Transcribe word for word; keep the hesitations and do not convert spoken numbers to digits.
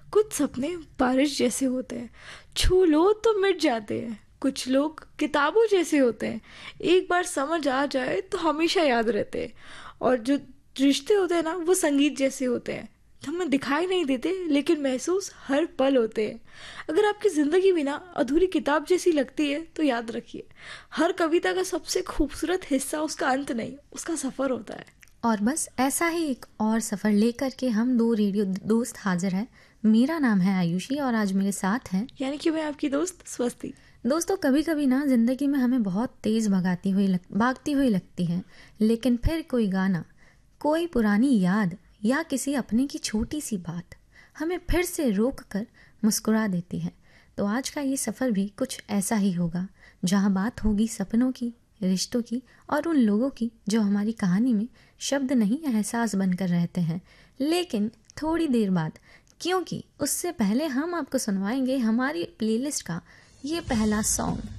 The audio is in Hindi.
कुछ सपने बारिश जैसे होते हैं, छू लो तो मिट जाते हैं। कुछ लोग किताबों जैसे होते हैं, एक बार समझ आ जाए तो हमेशा याद रहते हैं। और जो रिश्ते होते हैं ना, वो संगीत जैसे होते हैं, हमें दिखाई नहीं देते लेकिन महसूस हर पल होते हैं। अगर आपकी ज़िंदगी भी ना अधूरी किताब जैसी लगती है तो याद रखिए, हर कविता का सबसे खूबसूरत हिस्सा उसका अंत नहीं, उसका सफ़र होता है। और बस ऐसा ही एक और सफ़र लेकर के हम दो रेडियो दोस्त हाजिर हैं। मेरा नाम है आयुषी और आज मेरे साथ हैं, यानी कि मैं आपकी दोस्त स्वस्ति। दोस्तों, कभी कभी ना ज़िंदगी में हमें बहुत तेज़ भगाती हुई लग, भागती हुई लगती है, लेकिन फिर कोई गाना, कोई पुरानी याद या किसी अपने की छोटी सी बात हमें फिर से रोक कर मुस्कुरा देती है। तो आज का ये सफ़र भी कुछ ऐसा ही होगा, जहाँ बात होगी सपनों की, रिश्तों की और उन लोगों की जो हमारी कहानी में शब्द नहीं एहसास बनकर रहते हैं, लेकिन थोड़ी देर बाद, क्योंकि उससे पहले हम आपको सुनवाएंगे हमारी प्लेलिस्ट का ये पहला सॉन्ग।